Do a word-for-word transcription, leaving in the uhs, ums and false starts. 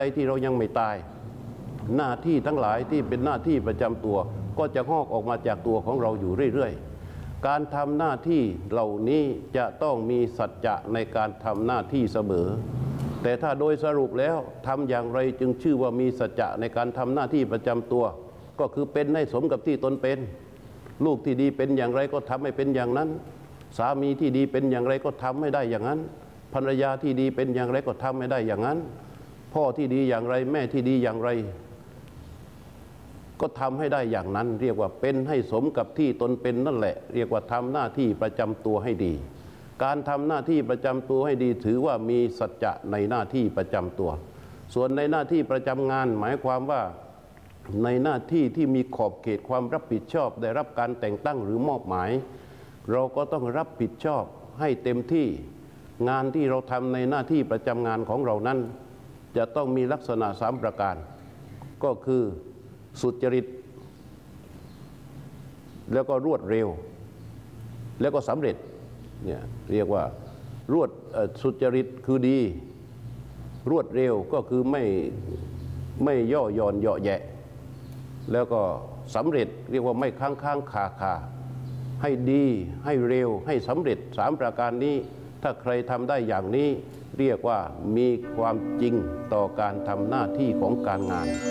ที่เรายังไม่ตายหน้าที่ทั้งหลายที่เป็นหน้าที่ประจำตัวก็จะงอกออกมาจากตัวของเราอยู่เรื่อยๆการทำหน้าที่เหล่านี้จะต้องมีสัจจะในการทำหน้าที่เสมอแต่ถ้าโดยสรุปแล้วทำอย่างไรจึงชื่อว่ามีสัจจะในการทำหน้าที่ประจำตัวก็คือเป็นให้สมกับที่ตนเป็นลูกที่ดีเป็นอย่างไรก็ทำให้เป็นอย่างนั้นสามีที่ดีเป็นอย่างไรก็ทำให้ได้อย่างนั้นภรรยาที่ดีเป็นอย่างไรก็ทำให้ได้อย่างนั้นพ่อที่ดีอย่างไรแม่ที่ดีอย่างไรก็ทำให้ได้อย่างนั้นเรียกว่าเป็นให้สมกับที่ตนเป็นนั่นแหละเรียกว่าทำหน้าที่ประจำตัวให้ดีการทำหน้าที่ประจำตัวให้ดีถือว่ามีสัจจะในหน้าที่ประจำตัวส่วนในหน้าที่ประจำงานหมายความว่าในหน้าที่ที่มีขอบเขตความรับผิดชอบได้รับการแต่งตั้งหรือมอบหมายเราก็ต้องรับผิดชอบให้เต็มที่งานที่เราทำในหน้าที่ประจำงานของเรานั้นจะต้องมีลักษณะสามประการก็คือสุจริตแล้วก็รวดเร็วแล้วก็สำเร็จเนี่ยเรียกว่ารวดสุจริตคือดีรวดเร็วก็คือไม่ไม่ย่อหย่อนเหยาะแยะแล้วก็สำเร็จเรียกว่าไม่ค้างค้างคาคาให้ดีให้เร็วให้สำเร็จสามประการนี้ถ้าใครทำได้อย่างนี้เรียกว่ามีความจริงต่อการทำหน้าที่ของการงาน